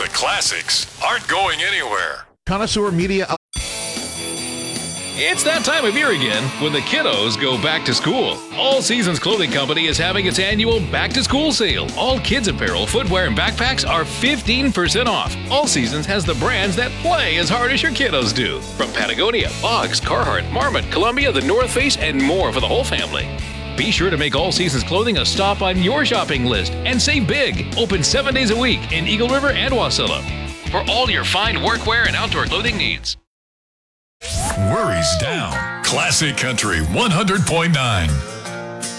classics aren't going anywhere. Connoisseur Media. It's that time of year again when the kiddos go back to school. All Seasons Clothing Company is having its annual back to school sale. All kids apparel, footwear, and backpacks are 15% off. All Seasons has the brands that play as hard as your kiddos do. From Patagonia, Boggs, Carhartt, Marmot, Columbia, The North Face, and more for the whole family. Be sure to make All Seasons Clothing a stop on your shopping list and save big. Open 7 days a week in Eagle River and Wasilla for all your fine workwear and outdoor clothing needs. Worries down. Classic Country 100.9.